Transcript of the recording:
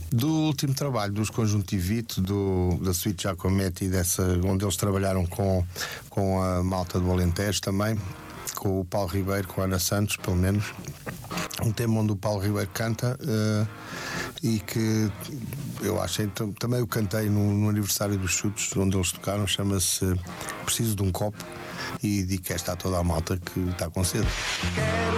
Do último trabalho dos Conjuntivito, da Suite Giacometti, onde eles trabalharam com a malta do Alentejo também, com o Paulo Ribeiro, com a Ana Santos, pelo menos. Um tema onde o Paulo Ribeiro canta e que eu achei, também o cantei no aniversário dos Chutos, onde eles tocaram, chama-se Preciso de um Copo, e dedico esta a toda a malta que está com sede.